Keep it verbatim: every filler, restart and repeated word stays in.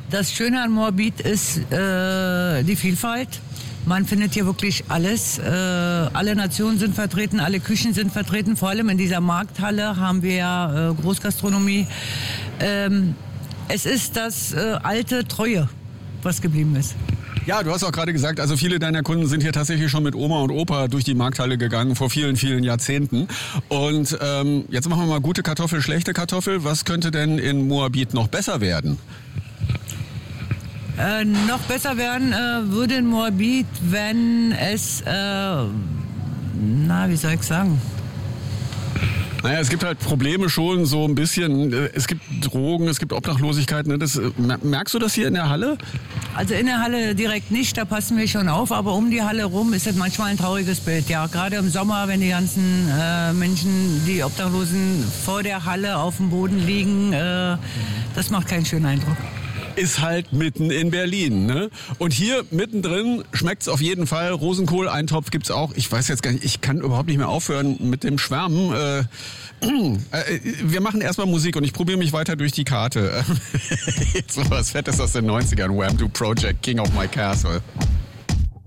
Das Schöne an Moabit ist äh, die Vielfalt. Man findet hier wirklich alles. Äh, alle Nationen sind vertreten, alle Küchen sind vertreten. Vor allem in dieser Markthalle haben wir ja äh, Großgastronomie. Ähm, es ist das äh, alte Treue, was geblieben ist. Ja, du hast auch gerade gesagt, also viele deiner Kunden sind hier tatsächlich schon mit Oma und Opa durch die Markthalle gegangen vor vielen, vielen Jahrzehnten. Und ähm, jetzt machen wir mal gute Kartoffel, schlechte Kartoffel. Was könnte denn in Moabit noch besser werden? Äh, noch besser werden äh, würde in Moabit, wenn es, äh, na, wie soll ich sagen? Naja, es gibt halt Probleme schon so ein bisschen. Es gibt Drogen, es gibt Obdachlosigkeit. Ne? Das, merkst du das hier in der Halle? Also in der Halle direkt nicht, da passen wir schon auf. Aber um die Halle rum ist das manchmal ein trauriges Bild. Ja, gerade im Sommer, wenn die ganzen äh, Menschen, die Obdachlosen vor der Halle auf dem Boden liegen, äh, das macht keinen schönen Eindruck. Ist halt mitten in Berlin, ne? Und hier mittendrin schmeckt's auf jeden Fall. Rosenkohl-Eintopf gibt's auch. Ich weiß jetzt gar nicht, ich kann überhaupt nicht mehr aufhören mit dem Schwärmen. Äh, äh, wir machen erstmal Musik und ich probiere mich weiter durch die Karte. Jetzt was Fettes aus den neunzigern. Wham! Do Project, King of My Castle.